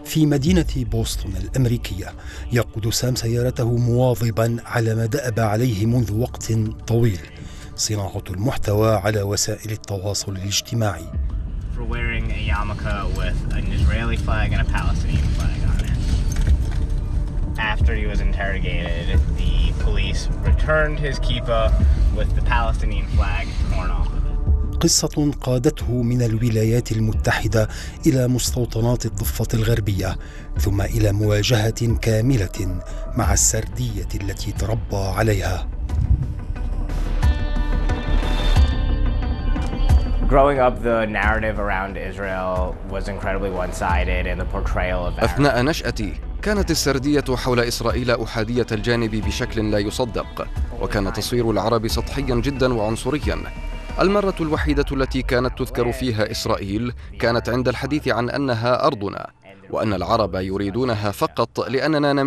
في مدينة بوسطن الأمريكية يقود سام سيارته مواظبا على ما دأب عليه منذ وقت طويل: صناعة المحتوى على وسائل التواصل الاجتماعي. After he was interrogated, the police returned his kippah with the Palestinian flag torn off. قصة قادته من الولايات المتحدة إلى مستوطنات الضفة الغربية، ثم إلى مواجهة كاملة مع السردية التي تربى عليها. Growing up, the narrative around Israel was incredibly one-sided, and the portrayal of أثناء نشأتي كانت السردية حول إسرائيل أحادية الجانب بشكل لا يصدق، وكان تصوير العرب سطحيا جدا وعنصريا. المرة الوحيدة التي كانت تذكر فيها إسرائيل كانت عند الحديث عن أنها أرضنا، وأن العرب يريدونها فقط لأننا